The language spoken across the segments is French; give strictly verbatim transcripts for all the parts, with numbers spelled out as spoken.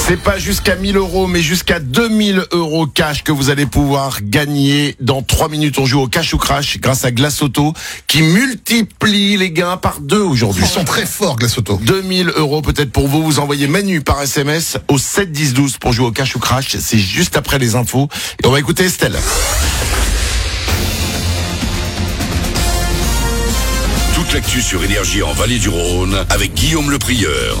C'est pas jusqu'à mille euros, mais jusqu'à deux mille euros cash que vous allez pouvoir gagner. Dans trois minutes, on joue au cash ou crash grâce à Glace Auto qui multiplie les gains par deux aujourd'hui. Ils sont très forts, Glace Auto. deux mille euros peut-être pour vous. Vous envoyez Manu par S M S au sept dix douze pour jouer au cash ou crash. C'est juste après les infos. Et on va écouter Estelle. Toute l'actu sur Énergie en Vallée du Rhône avec Guillaume Le Prieur.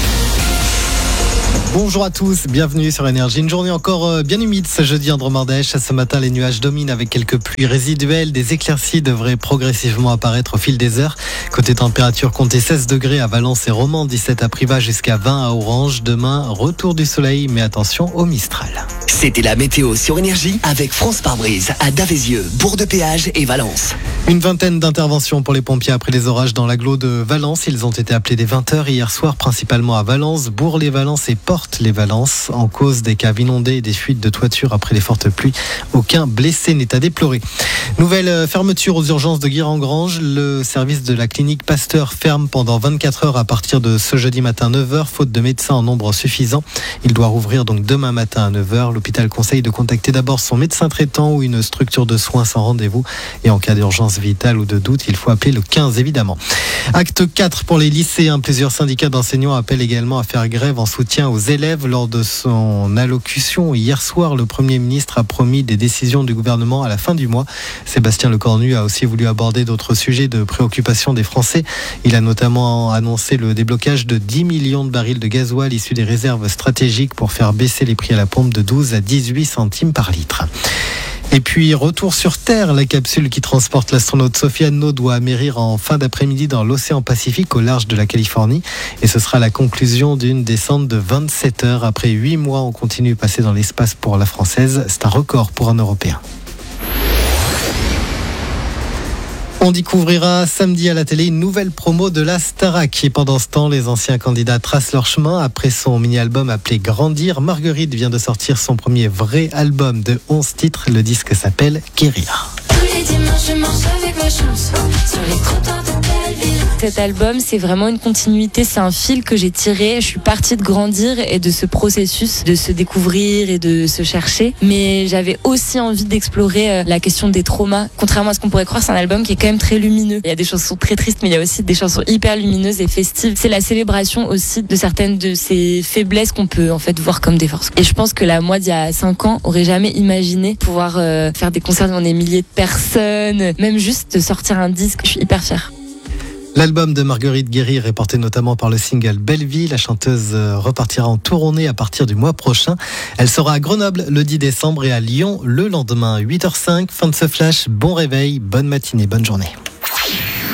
Bonjour à tous, bienvenue sur Énergie. Une journée encore bien humide ce jeudi en Dromardèche. Ce matin, les nuages dominent avec quelques pluies résiduelles. Des éclaircies devraient progressivement apparaître au fil des heures. Côté température, comptez seize degrés à Valence et Romans, dix-sept à Privas jusqu'à vingt à Orange. Demain, retour du soleil, mais attention au Mistral. C'était la météo sur Énergie avec France Pare-Brise à Davézieux, Bourg-de-Péage et Valence. Une vingtaine d'interventions pour les pompiers après les orages dans l'agglo de Valence. Ils ont été appelés dès vingt heures hier soir, principalement à Valence, Bourg-les-Valences et Portes-les-Valences, en cause des caves inondées et des fuites de toiture après les fortes pluies. Aucun blessé n'est à déplorer. Nouvelle fermeture aux urgences de Guiret-en-Grange. Le service de la clinique Pasteur ferme pendant vingt-quatre heures à partir de ce jeudi matin neuf heures, faute de médecins en nombre suffisant. Il doit rouvrir donc demain matin à neuf heures. L'hôpital conseille de contacter d'abord son médecin traitant ou une structure de soins sans rendez-vous. Et en cas d'urgence vitale ou de doute, il faut appeler le quinze évidemment. Acte quatre pour les lycéens. Plusieurs syndicats d'enseignants appellent également à faire grève en soutien aux élèves. Lors de son allocution hier soir, le Premier ministre a promis des décisions du gouvernement à la fin du mois. Sébastien Lecornu a aussi voulu aborder d'autres sujets de préoccupation des Français. Il a notamment annoncé le déblocage de dix millions de barils de gasoil issus des réserves stratégiques pour faire baisser les prix à la pompe de douze à dix-huit centimes par litre. Et puis, retour sur Terre, la capsule qui transporte l'astronaute Sophia No doit atterrir en fin d'après-midi dans l'océan Pacifique au large de la Californie. Et ce sera la conclusion d'une descente de vingt-sept heures. Après huit mois, on continue passer dans l'espace pour la Française. C'est un record pour un Européen. On découvrira samedi à la télé une nouvelle promo de la Starac. Et pendant ce temps, les anciens candidats tracent leur chemin. Après son mini-album appelé Grandir, Marguerite vient de sortir son premier vrai album de onze titres. Le disque s'appelle Guérir. Tous les dimanches, je marche avec ma chance sur les trottoirs de Belleville. Cet album, c'est vraiment une continuité, c'est un fil que j'ai tiré. Je suis partie de grandir et de ce processus de se découvrir et de se chercher. Mais j'avais aussi envie d'explorer la question des traumas. Contrairement à ce qu'on pourrait croire, c'est un album qui est quand même très lumineux. Il y a des chansons très tristes, mais il y a aussi des chansons hyper lumineuses et festives. C'est la célébration aussi de certaines de ces faiblesses qu'on peut en fait voir comme des forces. Et je pense que la moi d'il y a cinq ans aurait jamais imaginé pouvoir euh, faire des concerts devant des milliers de personnes, même juste de sortir un disque. Je suis hyper fière. L'album de Marguerite Guérir est porté notamment par le single Belleville. La chanteuse repartira en tournée à partir du mois prochain. Elle sera à Grenoble le dix décembre et à Lyon le lendemain. huit heures cinq, fin de ce flash. Bon réveil, bonne matinée, bonne journée.